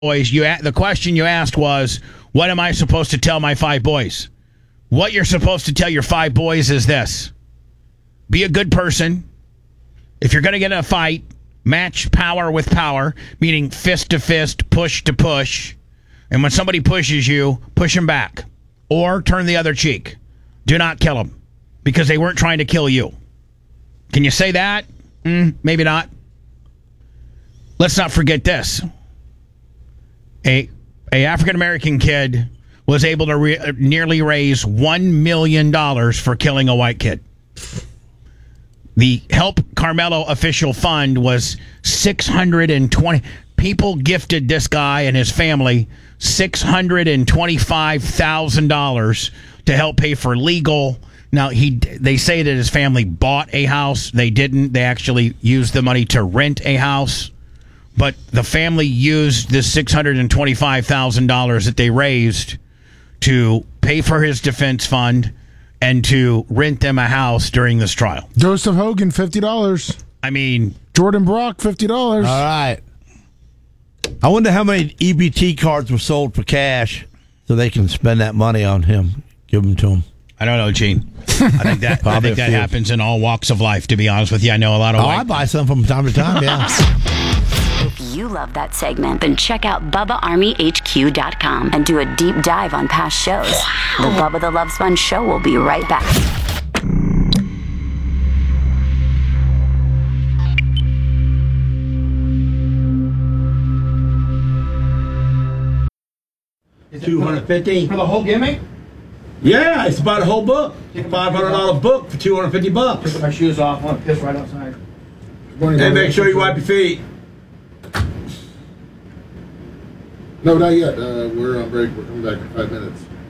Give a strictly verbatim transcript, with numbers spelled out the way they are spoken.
boys, you the question you asked was, what am I supposed to tell my five boys? What you're supposed to tell your five boys is this. Be a good person. If you're going to get in a fight, match power with power, meaning fist to fist, push to push. And when somebody pushes you, push them back. Or turn the other cheek. Do not kill them, because they weren't trying to kill you. Can you say that? Mm, maybe not. Let's not forget this. A, a African-American kid was able to re- nearly raise one million dollars for killing a white kid. The Help Carmelo official fund was six hundred twenty. People gifted this guy and his family six hundred twenty-five thousand dollars to help pay for legal. Now, he they say that his family bought a house. They didn't. They actually used the money to rent a house. But the family used this six hundred twenty-five thousand dollars that they raised to pay for his defense fund and to rent them a house during this trial. Joseph Hogan, fifty dollars. I mean... Jordan Brock, fifty dollars. All right. I wonder how many E B T cards were sold for cash so they can spend that money on him. Give them to him. I don't know, Gene. I think that, I think that happens in all walks of life, to be honest with you. I know a lot of Oh, white I buy some from time to time, yeah. If you love that segment, then check out Bubba Army H Q dot com and do a deep dive on past shows. The Bubba the Love Sponge Show will be right back. two hundred fifty For the whole gimmick? Yeah, it's about a whole book. five hundred dollar book for two hundred fifty bucks. Put my shoes off. I want to piss right outside. And make sure you wipe your feet. No, not yet. Uh, we're on break. We're coming back in five minutes.